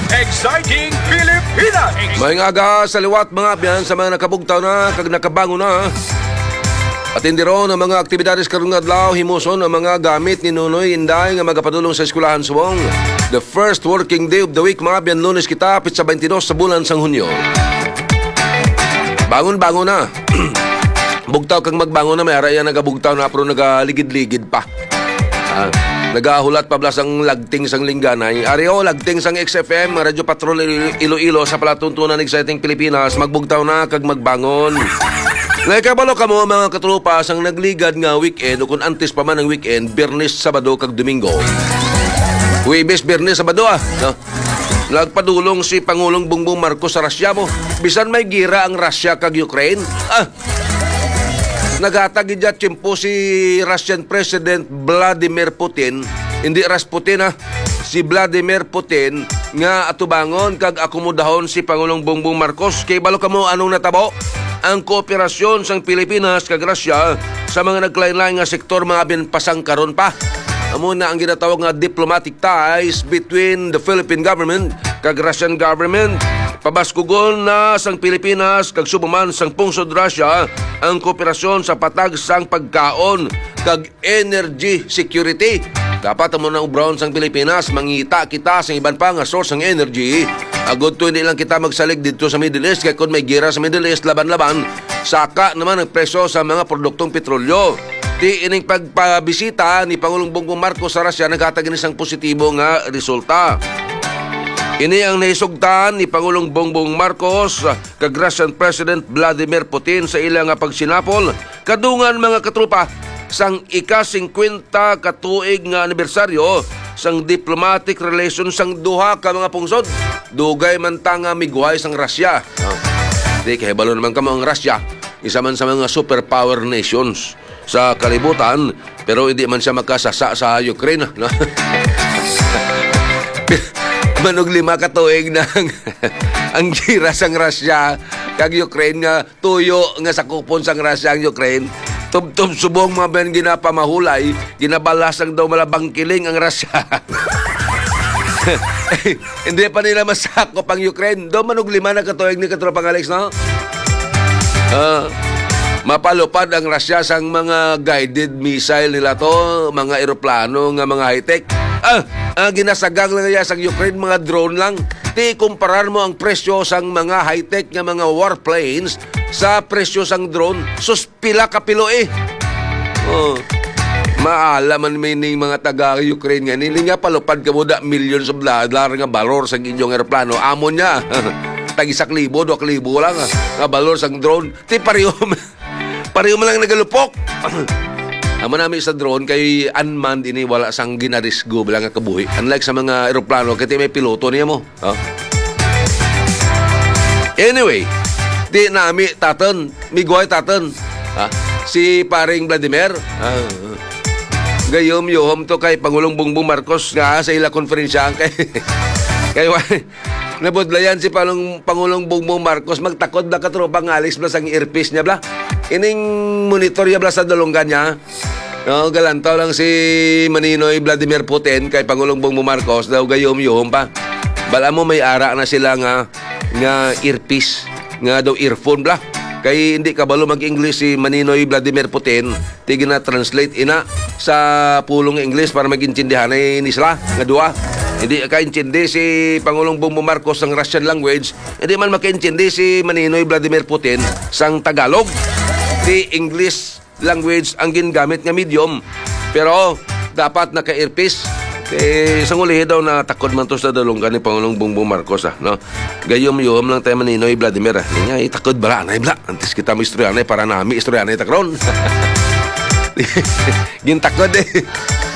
Exciting Pilipinas! May nga sa liwat mga biyan sa mga nakabugtaw na kag nakabango na. At hindi ron ang mga aktibidades karong adlaw himuson ang mga gamit ni Nunoy Inday nga magapadulong sa eskwelahan subong. The first working day of the week mga biyan Lunes kita pit sa 22 sa bulan sang Hunyo. Bangon-bangon na. Bugtaw kang magbangon na may araya nagabugtaw na pero nagaligid-ligid pa. Nagahulat pa blas ang lagting sang Lingganay. Ariyo lagting sang XFM Radio Patrol Iloilo sa palatuntunan ng Exciting Pilipinas. Magbugtaw na kag magbangon. Kabalo ka mo mga katrupa sang nagligad nga weekend o kung antes pa man ang weekend, Biyernes, Sabado kag Domingo. Huwebes, Biyernes, Sabado no? Nagpadulong si Pangulong Bongbong Marcos sa Russia mo. Bisan may gira ang Russia kag Ukraine. Nagatagid dyan tiyempo si Russian President Vladimir Putin. Hindi Rasputin si Vladimir Putin nga atubangon kag akomodahon si Pangulong Bongbong Marcos. Kay balo ka mo anong natabo? Ang kooperasyon sang Pilipinas kag Russia sa mga naglain-lain nga sektor mga binpasang karon pa. Amo na ang ginatawag nga diplomatic ties between the Philippine government kag Russian government. Pabaskugon na sang Pilipinas kag subuman sang pungsod Russia ang kooperasyon sa patag sang pagkaon kag energy security. Dapat mo na ubron sang Pilipinas mangita kita sa iban pa nga source ng energy. Agod to hindi lang kita magsalig dito sa Middle East kaya kung may gira sa Middle East laban-laban, saka naman ang presyo sa mga produktong petrolyo. Di ining pagpabisita ni Pangulong Bongbong Marcos sa Russia naghatag isang positibo nga resulta. Ini ang naisugtan ni Pangulong Bongbong Marcos kag Russian President Vladimir Putin sa ilang pagsinapol kadungan mga katrupa sang ika-50 katuig nga anibersaryo sang diplomatic relations sang duha ka mga pungsod. Dugay man ta nga miguhay sang Russia. Di kay balo naman kamo ang Russia, isa man sa mga superpower nations sa kalibutan, pero hindi man siya magkasasa sa Ukraine, no? Manog 5 katuig na ang gira sang Russia kag Ukraine nga tuyo nga sakupon sang Russia ang Ukraine. Tub-tub subong mga ben ginapamahulay, ginabalasang daw malabang kiling ang Russia. Hindi pa nila masakop ang Ukraine. Do manog 5 na katuig ni katropang Alex, no? Mapalupad ang Russia sang mga guided missile nila to, mga eroplano nga mga high-tech. Ginasagang lang niya sang Ukraine, mga drone lang. Ti kumparar mo ang presyo sang mga high-tech nga mga warplanes sa presyo sang drone, sus pila ka pilo maalaman may ning mga taga-Ukraine nga nili nga palupad ka mo da millions of dollar nga balor sa inyong aeroplano. Amo niya tag 1,000, 2,000 lang nga balor sang drone. Ti pareho mo lang nagalupok. Amo namin sa drone kay unmanned ini wala sang ginarisgo bilang nga kabuhi. Unlike sa mga aeroplano kay may piloto niya mo. Anyway, di nami taten, miguay taten. Si paring Vladimir, gayom-yom to kay Pangulong Bongbong Marcos nga sa ila konferensya kay nabudlayan si Pangulong Bongbong Marcos magtakod na katropang alis bla sang earpiece niya bla. Ining monitor niya bla sa dalunggan niya. No, galantaw lang si Maninoy Vladimir Putin kay Pangulong Bongbong Marcos daw gayom-yom pa. Bala mo may ara na sila nga earpiece, nga daw earphone bla. Kay hindi kabalo mag-English si Maninoy Vladimir Putin, tigil na translate ina sa pulong English para mag-intindihan ni sila nga duwa. Hindi kaintindi si Pangulong Bongbong Marcos sang Russian language, hindi man makaintindi si Maninoy Vladimir Putin sang Tagalog. Di English language ang gingamit nga medium, pero dapat naka-earpiece. Sang ulihi daw na takod man to sa dalunggan ni Pangulong Bongbong Marcos no? Gayom-yom lang tayo Maninoy Vladimir nga itakod bala anay bla antes kita mo istoryanay para nami istoryanay takron. Gintakod